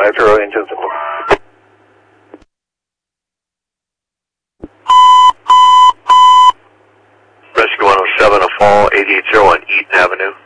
150, engines in. Rescue 107, a fall 880 on Eaton Avenue.